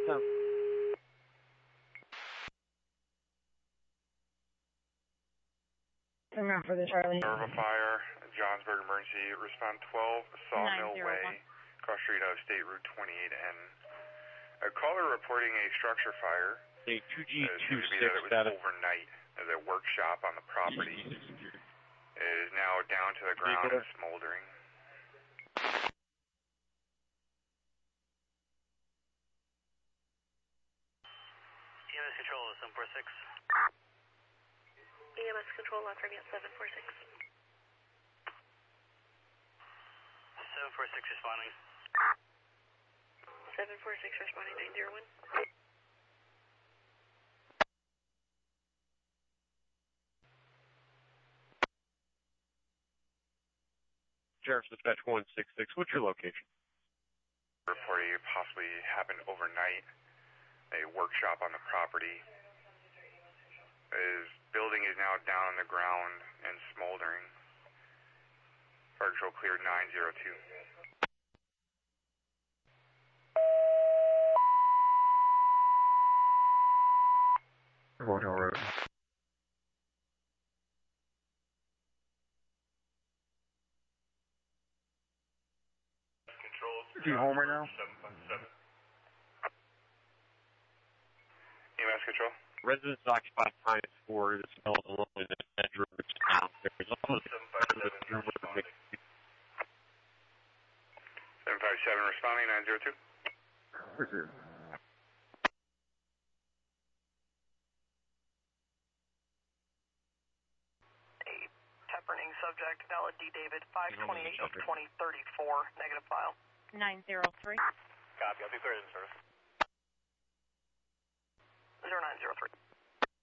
No. Turn around for the Charlie. Nerva Fire, Johnsburg Emergency, respond 12, Sawmill Way, cross street of State Route 28N. A caller reporting a structure fire. A 2G26 that it was overnight at a workshop on the property. It is now down to the ground and smoldering. EMS control is 746. EMS control, left at 746. 746 responding. 746 responding 901. Sheriff's Dispatch 166, what's your location? Reporting it possibly happened overnight. A workshop on the property. His building is now down on the ground and smoldering. Fire control cleared 902. Hotel Road. Is he home right now? EMS control. Residents occupied times 4 to smell alone in the bedroom downstairs. 757 responding 902. Receive. Burning subject, valid D. David, 528 of 2034, negative file. 903. Copy, I'll be cleared in service.